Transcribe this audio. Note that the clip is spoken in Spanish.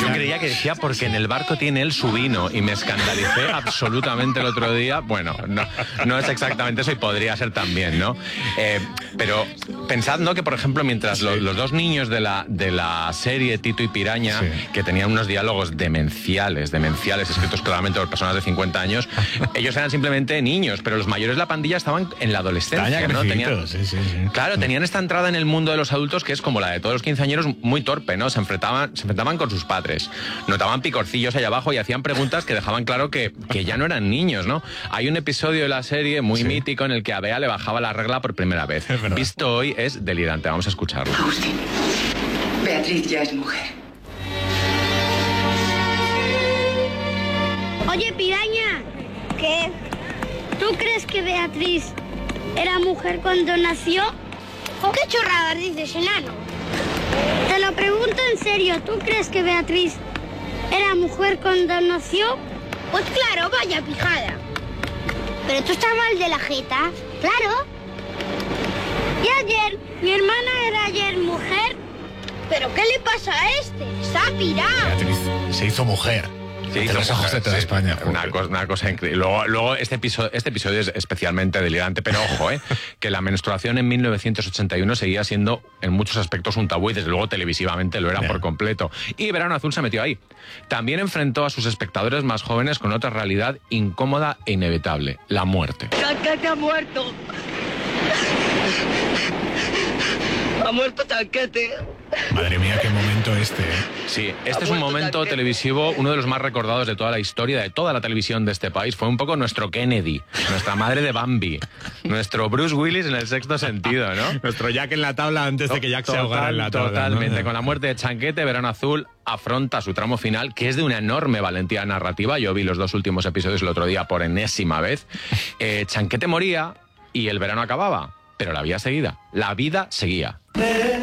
Yo creía que decía porque en el barco tiene él su vino y me escandalicé absolutamente el otro día. Bueno, no es exactamente eso y podría ser también, ¿no? Pero pensad, ¿no? Que, por ejemplo, mientras los dos niños de la serie, Tito y Piraña, que tenían unos diálogos demenciales, escritos claramente por personas de 50 años, ellos eran simplemente niños, pero los mayores de la pandilla estaban en la adolescencia, ¿no? Claro, tenían esta entrada en el mundo de los adultos que es como la de todos los quinceañeros, muy torpe, ¿no? Se enfrentaban con sus padres, notaban picorcillos allá abajo y hacían preguntas que dejaban claro que ya no eran niños, ¿no? Hay un episodio de la serie muy mítico en el que a Bea le bajaba la regla por primera vez. Visto hoy es delirante, vamos a escucharlo. Agustín, Beatriz ya es mujer. Oye, Piraña. ¿Qué? ¿Tú crees que Beatriz era mujer cuando nació? ¿Qué chorradas dices, enano? Te lo pregunto en serio, ¿tú crees que Beatriz era mujer cuando nació? Pues claro, vaya pijada. Pero tú estás mal de la jeta, claro. Y ayer, mi hermana era ayer mujer. ¿Pero qué le pasa a este? ¡Está pirado! Beatriz se hizo mujer. Sí, los ojos de toda España. Una cosa increíble. Luego este episodio es especialmente delirante, pero ojo, que la menstruación en 1981 seguía siendo en muchos aspectos un tabú y desde luego televisivamente lo era por completo. Y Verano Azul se metió ahí. También enfrentó a sus espectadores más jóvenes con otra realidad incómoda e inevitable, la muerte. ¡Chanquete ha muerto! ¡Ha muerto Chanquete! Madre mía, qué momento este, ¿eh? Sí, este es un momento televisivo, uno de los más recordados de toda la historia, de toda la televisión de este país. Fue un poco nuestro Kennedy, nuestra madre de Bambi, nuestro Bruce Willis en el Sexto Sentido, ¿no? Nuestro Jack en la tabla antes de que Jack se ahogara en la tabla. Totalmente, ¿no? con la muerte de Chanquete, Verano Azul afronta su tramo final, que es de una enorme valentía narrativa. Yo vi los dos últimos episodios el otro día por enésima vez. Chanquete moría y el verano acababa, pero la vida seguía.